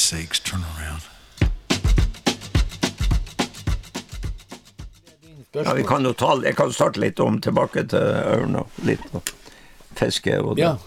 sakes, turn around. Ja, vi kan jo jeg kan starte litt om tilbake til ørn og litt fiske. Og det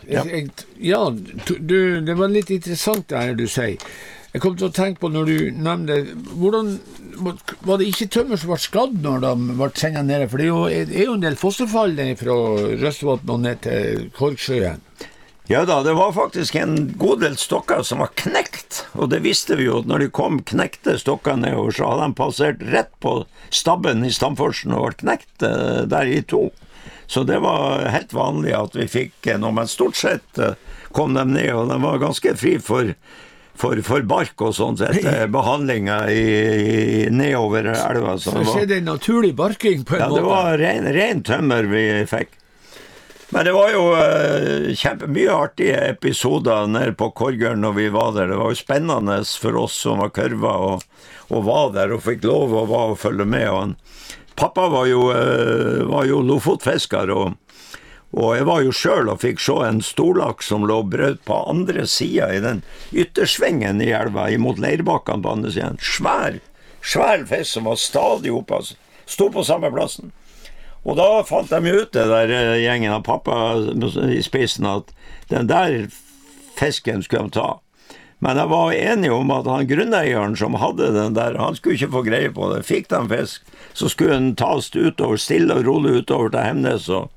var litt interessant det her du sier. Jeg kom til å tenke på når du nevnte, hvordan var det ikke tømmer som var skadd når de ble sendt nede? For det er jo en del fosterfall fra Røstvatn og ned til Korksjøen. Ja da, det var faktisk en god del stokker som var knekt, og det visste vi jo. Når de kom knekte stokker nedover, så hadde de passert rett på stabben i Stamforsen og vært knekt der i to. Så det var helt vanlig at vi fikk noe, men stort sett kom de ned, og de var ganske fri for bark og sånt etter behandlinger nedover elva. Så det skjedde en naturlig barking på en måte? Ja, det var ren tømmer vi fikk. Men det var jo mye artige episoder nede på Korgøren når vi var der. Det var jo spennende for oss som var kørva og var der og fikk lov å følge med. Og pappa var jo lofotfisker, og jeg var jo selv og fikk se en storlaks som lå brød på andre siden i den yttersvingen i elva, imot Leirbakken på andre siden. Svær fisk som var stadig oppe, stod på samme plassen. Og da fant de ut det der gjengen av pappa i spissen at den der fisken skulle de ta. Men jeg var enig om at han grunneieren som hadde den der, han skulle ikke få greie på det. Fikk de fisk, så skulle den tas utover, stille og rolig utover til Hemnes og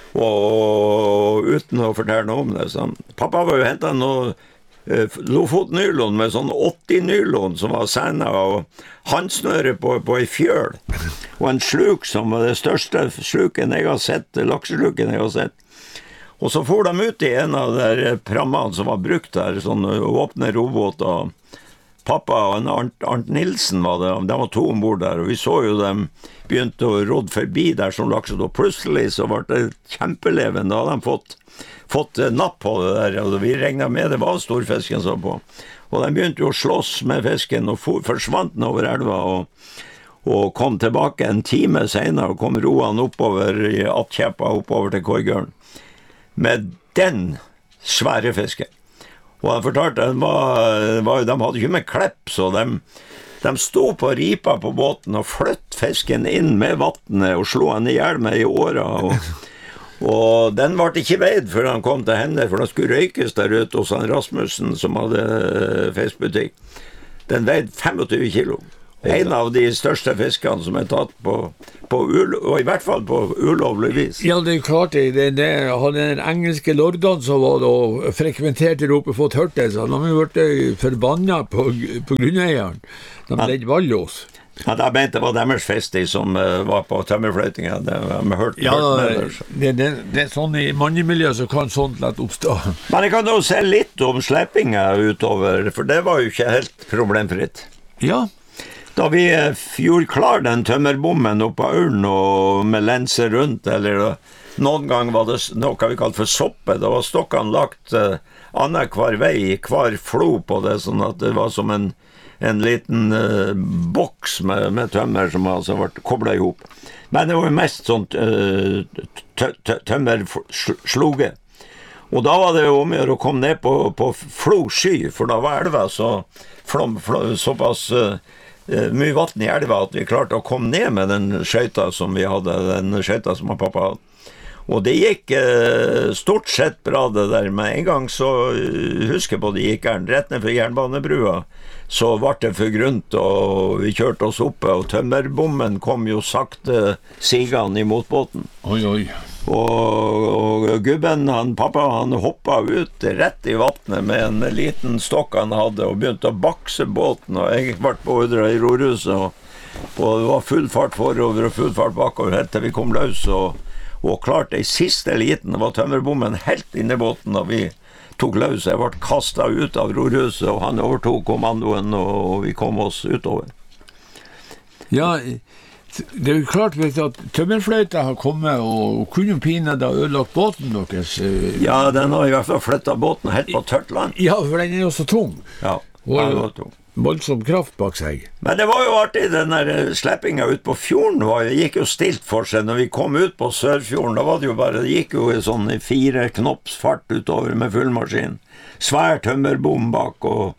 uten å fortelle noe om det. Så pappa var jo hentet noe Lofotnylon med sånn 80-nylon som var sena, og handsnøre på ei fjøl, og en sluk som var det største sluken jeg har sett, laksesluken jeg har sett. Og så for de ut i en av de prammene som var brukt der, sånn åpne robåt, og pappa og Arnt Nilsen var det, de var to ombord der, og vi så jo dem begynte å råde forbi der som lakset, og plutselig så var det kjempeleven, da hadde de fått napp på det der, og vi regnet med det var storfisken så på. Og de begynte jo å slåss med fisken, og forsvant den over elva, og kom tilbake en time senere, og kom roen oppover i Attkjeppa, oppover til Korgøren, med den svære fisken. Og han fortalte at de hadde ikke med klepp, så de stod på ripa på båten og fløtt fisken inn med vattnet og slo han i hjel med i åra, og den ble ikke veid før han kom til henne, for den skulle røykes der ute hos han Rasmussen som hadde fiskbutikk. Den veide 25 kilo. En av de største fiskene som tatt på og i hvert fall på ulovlig vis. Ja, det er klart det han den engelske lordene som var og frekventerte ropet fått hørt det, så han har jo vært forbannet på grunneieren. De ble vallos. Ja, da mente det var deres festi som var på tømmerfløytinga. Det har vi hørt. Ja, det er sånn i mannemiljøet så kan sånt lett oppstå. Men jeg kan jo se litt om sleppinga utover, for det var jo ikke helt problemfritt. Ja. Da vi gjorde klar den tømmerbommen oppe av Ørn og med lenser rundt, eller noen gang var det noe vi kalte for soppe, da var stokkene lagt annet hver vei, hver flo på det, sånn at det var som en liten boks med tømmer som altså ble koblet ihop. Men det var jo mest sånn tømmersloge. Og da var det jo om å komme ned på flosky, for da var elva såpass mye vatten i elva at vi klarte å komme ned med den skøyta som vi hadde, den skøyta som pappa hadde. Og det gikk stort sett bra det der, men en gang så husker jeg på det gikk rett ned for jernbanebrua, så var det for grunt, og vi kjørte oss oppe, og tømmerbommen kom jo sakte sigende imot båten. Oi. Og gubben, pappa, han hoppet ut rett i vattnet med en liten stokk han hadde, og begynte å bakse båten, og jeg ble beordret i rorhuset, og det var full fart forover og full fart bakover, helt til vi kom løs, og klart i siste liten var tømmerbommen helt inne i båten, og vi tok løs. Jeg ble kastet ut av rorhuset, og han overtok kommandoen, og vi kom oss utover. Ja, det er jo klart at tømmerfløyta har kommet og kunne pinadø ha ødelagt båten deres. Ja, den har i hvert fall flyttet båten helt på tørt land. Ja, for den er jo så tung. Ja, den var tung. Voldsom kraft bak seg. Men det var jo artig, den der sleppinga ut på fjorden gikk jo stilt for seg. Når vi kom ut på Sørfjorden, da var det jo bare, det gikk jo i sånn 4 knops fart utover med full maskin. Svær tømmerbom bak,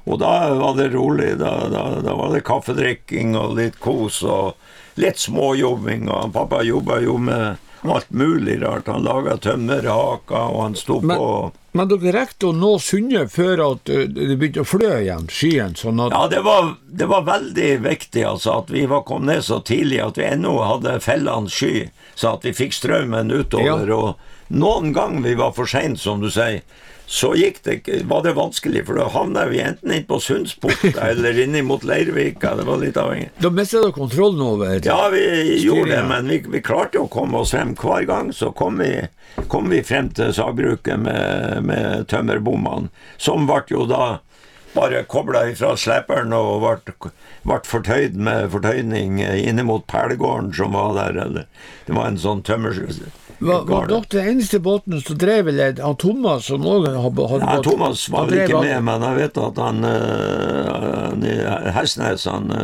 Og da var det rolig, da var det kaffedrikking og litt kos og litt småjobbing, og pappa jobbet jo med alt mulig rart. Han laget tømmerhaker, og han stod på... Men dere rekte å nå Sunde før at det begynte å flø igjen, skyen, sånn at... Ja, det var veldig viktig, altså, at vi var kommet ned så tidlig, at vi ennå hadde fellende sky, så at vi fikk strømmen utover, og noen gang vi var for sent, som du sier, så var det vanskelig, for da havnet vi enten inn på Sundsporta eller inn mot Leirvika, det var litt avhengig. Da mistet du kontrollen over? Ja, vi gjorde det, men vi klarte å komme oss frem hver gang, så kom vi frem til sagbruket med tømmerbommene, som ble jo da bare koblet fra sleperen og ble fortøyd med fortøyning inne mot Perlegården som var der, eller det var en sånn tømmer... Var dere den eneste båten som drev, eller han Thomas som også hadde ja, Thomas var vel ikke med, men jeg vet at han Hestnes,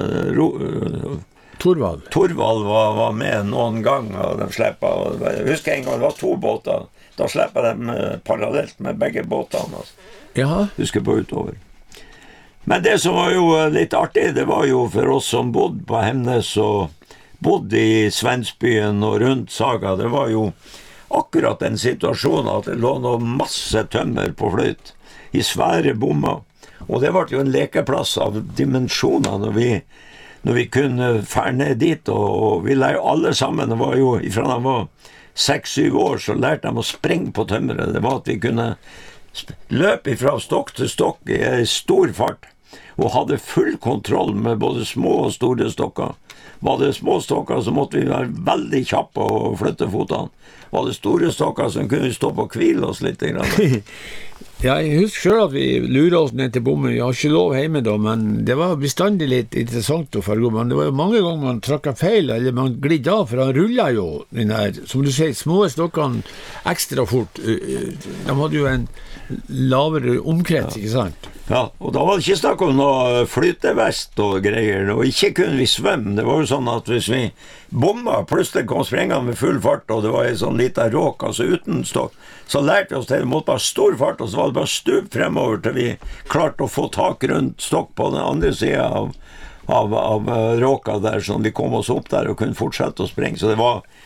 Torvald var med noen gang, og de sleppet, jeg husker en gang det var 2 båter, da sleppet de parallelt med begge båtene, altså. Jaha. Husker på utover. Men det som var jo litt artig, det var jo for oss som bodde på Hemnes og bodde i Svensbyen og rundt Saga, det var jo akkurat den situasjonen at det lå noe masse tømmer på flyt i svære bommer, og det var jo en lekeplass av dimensjoner når vi kunne fære ned dit, og vi lærte alle sammen, det var jo fra da var 6-7 år, så lærte de å springe på tømmeret, det var at vi kunne løpe fra stokk til stokk i stor fart, og hadde full kontroll med både små og store stokker. Var det små stokker, så måtte vi være veldig kjappe og flytte fotene. Var det store stokker, så kunne vi stå på og hvile oss litt. Ja, jeg husker selv at vi lurer oss ned til bommen. Vi har ikke lov hjemme da, men det var bestandig litt interessant å følge. Men det var jo mange ganger man trakket feil, eller man glidde av, for han rullet jo den her, som du sier, små stokkene ekstra fort. De hadde jo en lavere omkrets, ikke sant? Ja, og da var det ikke snakk om noe flytevest og greier, og ikke kunne vi svømme. Det var jo sånn at hvis vi bomma, plutselig kom sprengene med full fart, og det var en sånn liten råk, altså uten stokk, så lærte vi oss det måtte bare stor fart, og så var det bare stup fremover til vi klarte å få tak rundt stokk på den andre siden av råka der, sånn vi kom oss opp der og kunne fortsette å sprenge. Så det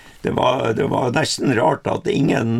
var nesten rart at ingen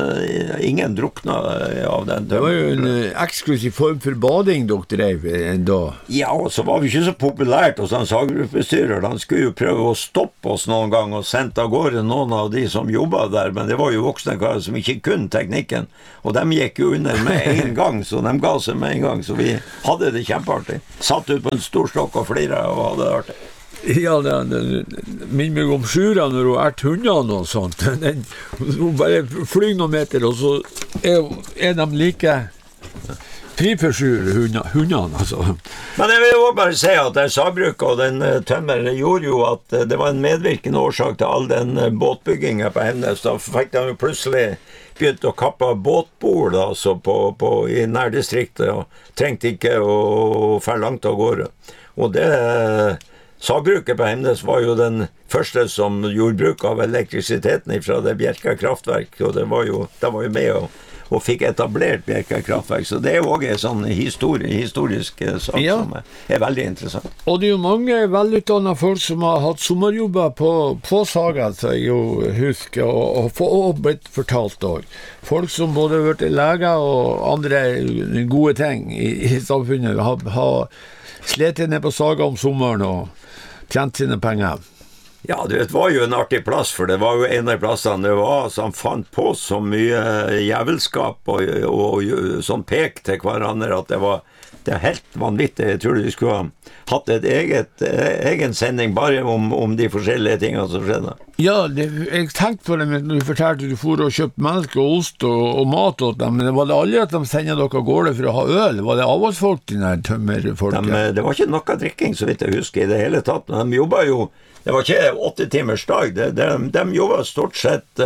drukna av den. Det var jo en eksklusiv form for bading dere drev da. Ja, og så var vi ikke så populært hos han saggruppbestyrer. Han skulle jo prøve å stoppe oss noen gang og sendte av gårde noen av de som jobbet der, men det var jo voksne karer som ikke kunne teknikken, og de gikk jo under med en gang, så de ga seg med en gang, så vi hadde det kjempeartig. Satt ut på en stor stokk og flira og hadde det artig. Ja, det minner meg om Sjura når hun ert hundene og sånt. Hun bare flyr noen meter, og så er de like fri for hundene, altså. Men jeg vil jo bare si at det sagbruket og den tømmer gjorde jo at det var en medvirkende årsak til all den båtbyggingen på Hemnes. Da fikk de jo plutselig begynt å kappe båtbord altså i nærdistriktet, og trengte ikke å fære langt av gårde. Og det... Sagbruket på Hemnes var jo den første som gjorde bruk av elektrisiteten fra det Bjerka kraftverk, og det var jo med og fikk etablert Bjerka kraftverk, så det er jo også en sånn historisk sak som er veldig interessant. Og det er jo mange velutdannede folk som har hatt sommerjobber på Saga, så jeg jo husker, og blitt fortalt også. Folk som både har vært leger og andre gode ting i samfunnet, har slettet ned på Saga om sommeren og tjent sine penger. Ja, det var jo en artig plass, for det var jo en av plassene det var som fant på så mye jævelskap og sånn pek til hverandre at det er helt vanvittig. Jeg tror de skulle ha hatt egen sending bare om de forskjellige tingene som skjedde. Ja, jeg tenkte på det når du fortalte at du for og kjøpte melk og ost og mat åt dem, men var det aldri at de sendte dere gårde for å ha øl? Var det avholdsfolk, de der tømmerfolk? Det var ikke noe drikking, så vidt jeg husker, i det hele tatt, men de jobbet jo. Det var ikke 8 timers dag, de jobbet stort sett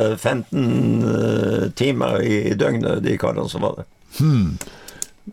15 timer i døgnet, de karene som var der.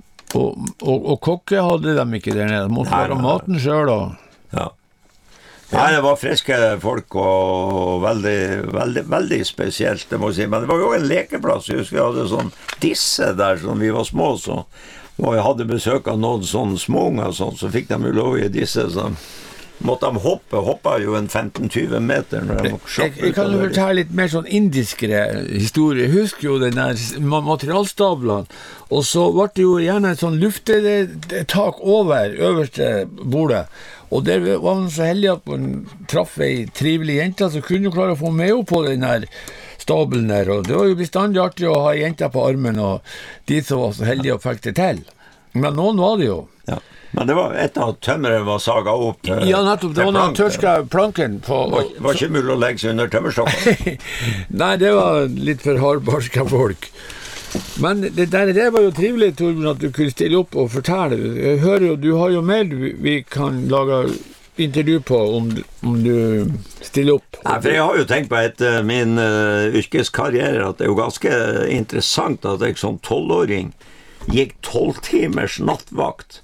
Og kokke hadde de ikke der nede, måtte være maten selv da. Ja. Nei, det var friske folk og veldig, veldig, veldig spesielt, det må jeg si. Men det var jo en lekeplass. Jeg husker jeg hadde sånn disse der, som vi var små, så. Og jeg hadde besøk av noen sånne småunger, så fikk de jo lov i disse, så måtte de hoppe jo en 15-20 meter. Når de jeg kan jo fortelle litt mer sånn indiskere historie. Jeg husker jo den der materialstablene, og så ble det jo gjerne et sånn luftetak over øverste bordet. Og der var man så heldig at man traff ei trivelig jente, så kunne jo klare å få med henne på den der stabelen der, og det var jo bestandig artig å ha jenter på armen, og de som var så heldige og fikk det til. Men noen var det jo. Ja. Men det var et av tømmeret var saget opp til, ja, nettopp, det var noen tørska planken på. Var ikke mulig å legge seg under tømmerstokken? Nei, det var litt for hardbarska folk. Men det var jo trivelig, Torbjørn, at du kunne stille opp og fortelle. Jeg hører jo, du har jo mer vi kan lage intervju på om du stiller opp. Nei, for jeg har jo tenkt på etter min yrkeskarriere at det er jo ganske interessant at jeg som 12-åring gikk 12 timers nattvakt,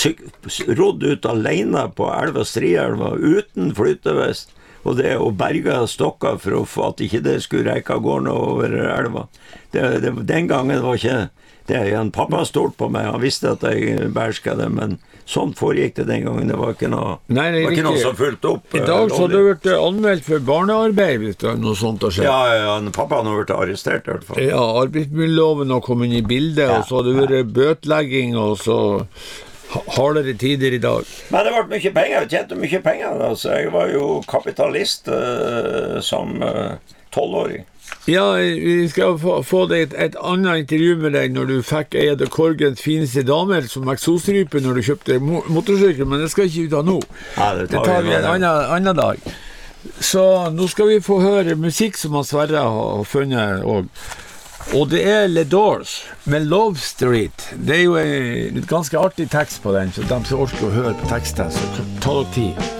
rodde ut alene på elva Strielva uten flytevest, og det å berge stokker for at ikke det skulle reike av gården over elva. Den gangen var ikke det. En pappa stolte på meg, han visste at jeg bersket det, men sånn foregikk det den gangen. Det var ikke noe, ikke noe som fulgte opp. I dag så hadde det vært anmeldt for barnearbeid hvis det var noe sånt å skje. Ja, pappa hadde vært arrestert i hvert fall. Ja, arbeidsmiljøloven har kommet inn i bildet, og så hadde det vært bøtlegging, og så hardere tider i dag. Men det ble mye penger, jeg tjente mye penger. Altså, jeg var jo kapitalist som 12-åring. Ja, vi skal få deg et annet intervju med deg når du fikk Eide Korgens fineste damer som eksosrype når du kjøpte motorsykkel, men det skal ikke ut av nå. Ja, det tar vi en annen dag. Så nå skal vi få høre musikk som Sverre har funnet, og det er Les Doors med Love Street. Det er jo en ganske artig tekst på den, så de som orker å høre på teksten, så ta dere tid.